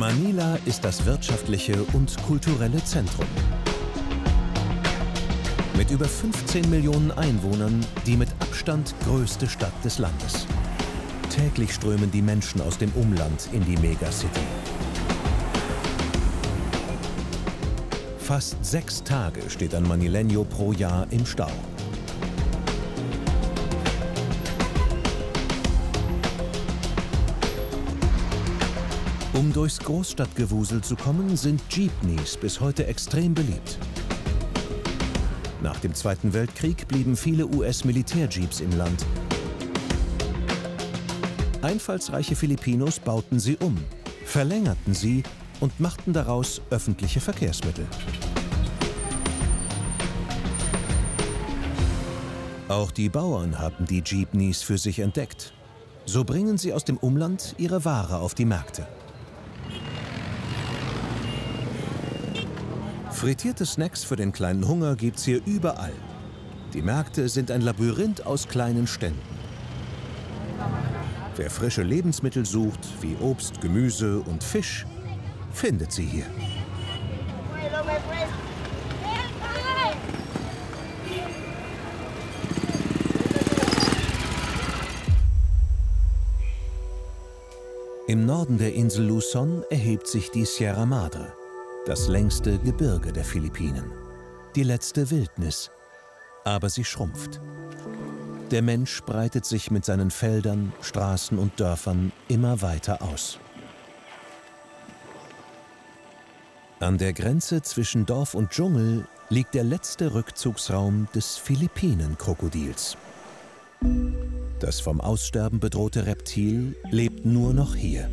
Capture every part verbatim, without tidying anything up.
Manila ist das wirtschaftliche und kulturelle Zentrum. Mit über fünfzehn Millionen Einwohnern die mit Abstand größte Stadt des Landes. Täglich strömen die Menschen aus dem Umland in die Megacity. Fast sechs Tage steht ein Manileño pro Jahr im Stau. Um durchs Großstadtgewusel zu kommen, sind Jeepneys bis heute extrem beliebt. Nach dem Zweiten Weltkrieg blieben viele U S-Militärjeeps im Land. Einfallsreiche Filipinos bauten sie um, verlängerten sie und machten daraus öffentliche Verkehrsmittel. Auch die Bauern haben die Jeepneys für sich entdeckt. So bringen sie aus dem Umland ihre Ware auf die Märkte. Frittierte Snacks für den kleinen Hunger gibt's hier überall. Die Märkte sind ein Labyrinth aus kleinen Ständen. Wer frische Lebensmittel sucht, wie Obst, Gemüse und Fisch, findet sie hier. Im Norden der Insel Luzon erhebt sich die Sierra Madre, das längste Gebirge der Philippinen. Die letzte Wildnis, aber sie schrumpft. Der Mensch breitet sich mit seinen Feldern, Straßen und Dörfern immer weiter aus. An der Grenze zwischen Dorf und Dschungel liegt der letzte Rückzugsraum des Philippinen-Krokodils. Das vom Aussterben bedrohte Reptil lebt nur noch hier.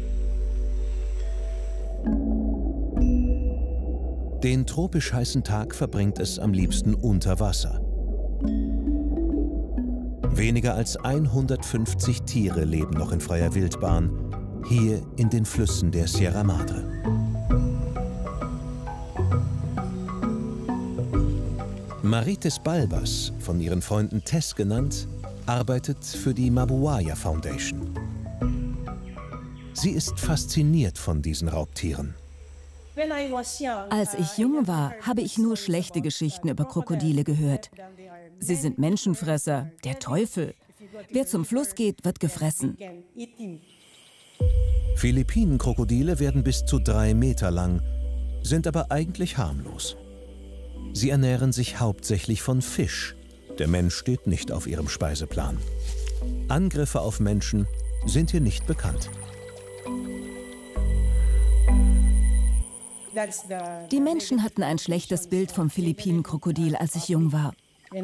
Den tropisch heißen Tag verbringt es am liebsten unter Wasser. Weniger als hundertfünfzig Tiere leben noch in freier Wildbahn, hier in den Flüssen der Sierra Madre. Marites Balbas, von ihren Freunden Tess genannt, arbeitet für die Mabuaya Foundation. Sie ist fasziniert von diesen Raubtieren. Als ich jung war, habe ich nur schlechte Geschichten über Krokodile gehört. Sie sind Menschenfresser, der Teufel. Wer zum Fluss geht, wird gefressen. Philippinen-Krokodile werden bis zu drei Meter lang, sind aber eigentlich harmlos. Sie ernähren sich hauptsächlich von Fisch. Der Mensch steht nicht auf ihrem Speiseplan. Angriffe auf Menschen sind hier nicht bekannt. Die Menschen hatten ein schlechtes Bild vom Philippinen-Krokodil, als ich jung war.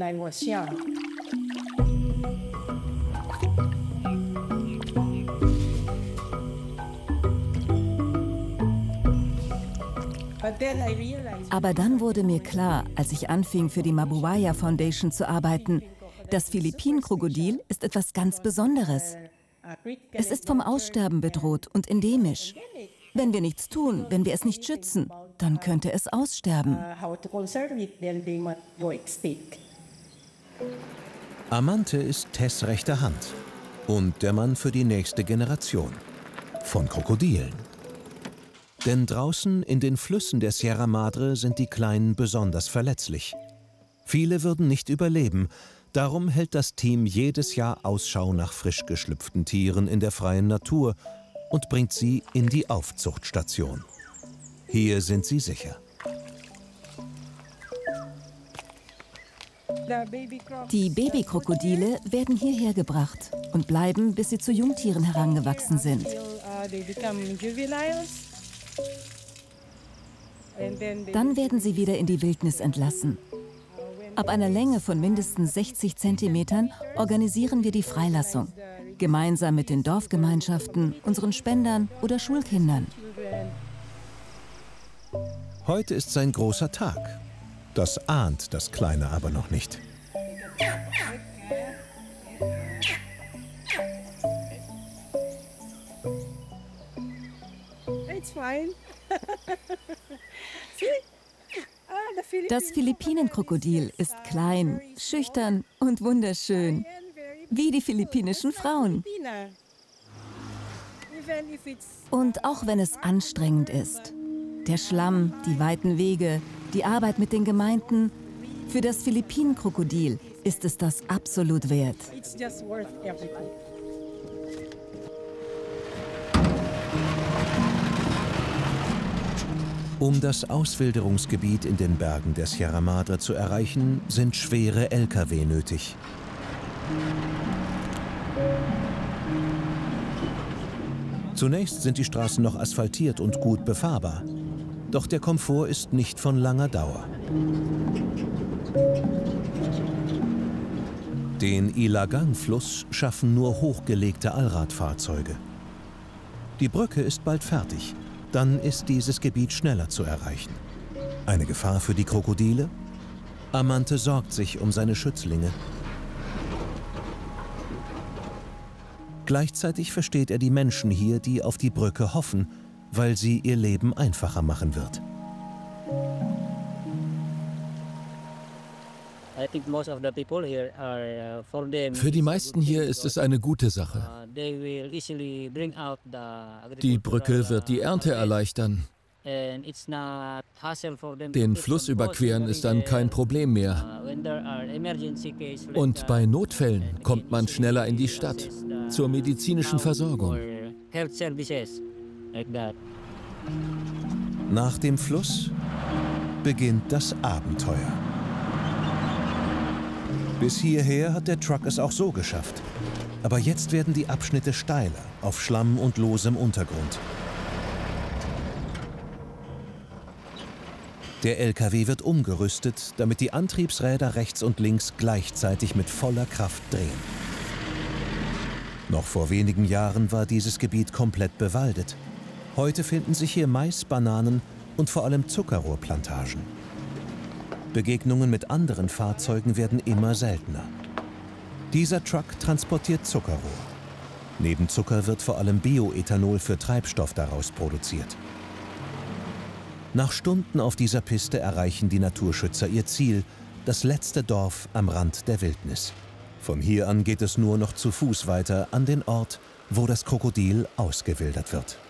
Aber dann wurde mir klar, als ich anfing, für die Mabuaya Foundation zu arbeiten, das Philippinen-Krokodil ist etwas ganz Besonderes. Es ist vom Aussterben bedroht und endemisch. Wenn wir nichts tun, wenn wir es nicht schützen, dann könnte es aussterben. Amante ist Tess' rechte Hand und der Mann für die nächste Generation von Krokodilen. Denn draußen in den Flüssen der Sierra Madre sind die Kleinen besonders verletzlich. Viele würden nicht überleben, darum hält das Team jedes Jahr Ausschau nach frisch geschlüpften Tieren in der freien Natur und bringt sie in die Aufzuchtstation. Hier sind sie sicher. Die Babykrokodile werden hierher gebracht und bleiben, bis sie zu Jungtieren herangewachsen sind. Dann werden sie wieder in die Wildnis entlassen. Ab einer Länge von mindestens sechzig Zentimetern organisieren wir die Freilassung. Gemeinsam mit den Dorfgemeinschaften, unseren Spendern oder Schulkindern. Heute ist sein großer Tag. Das ahnt das Kleine aber noch nicht. Das Philippinen-Krokodil ist klein, schüchtern und wunderschön. Wie die philippinischen Frauen. Und auch wenn es anstrengend ist, der Schlamm, die weiten Wege, die Arbeit mit den Gemeinden, für das Philippinenkrokodil ist es das absolut wert. Um das Auswilderungsgebiet in den Bergen der Sierra Madre zu erreichen, sind schwere L K W nötig. Zunächst sind die Straßen noch asphaltiert und gut befahrbar. Doch der Komfort ist nicht von langer Dauer. Den Ilagang-Fluss schaffen nur hochgelegte Allradfahrzeuge. Die Brücke ist bald fertig. Dann ist dieses Gebiet schneller zu erreichen. Eine Gefahr für die Krokodile? Amante sorgt sich um seine Schützlinge. Gleichzeitig versteht er die Menschen hier, die auf die Brücke hoffen, weil sie ihr Leben einfacher machen wird. Für die meisten hier ist es eine gute Sache. Die Brücke wird die Ernte erleichtern. Den Fluss überqueren ist dann kein Problem mehr. Und bei Notfällen kommt man schneller in die Stadt, zur medizinischen Versorgung. Nach dem Fluss beginnt das Abenteuer. Bis hierher hat der Truck es auch so geschafft. Aber jetzt werden die Abschnitte steiler, auf Schlamm und losem Untergrund. Der L K W wird umgerüstet, damit die Antriebsräder rechts und links gleichzeitig mit voller Kraft drehen. Noch vor wenigen Jahren war dieses Gebiet komplett bewaldet. Heute finden sich hier Mais, Bananen und vor allem Zuckerrohrplantagen. Begegnungen mit anderen Fahrzeugen werden immer seltener. Dieser Truck transportiert Zuckerrohr. Neben Zucker wird vor allem Bioethanol für Treibstoff daraus produziert. Nach Stunden auf dieser Piste erreichen die Naturschützer ihr Ziel, das letzte Dorf am Rand der Wildnis. Von hier an geht es nur noch zu Fuß weiter an den Ort, wo das Krokodil ausgewildert wird.